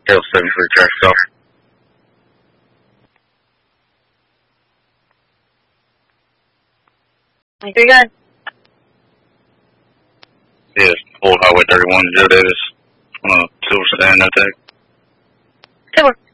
Hill 7 for track stop. Here you go. Yes, Old Highway 31, Joe Davis on a Silver Sedan, no tag. Silver.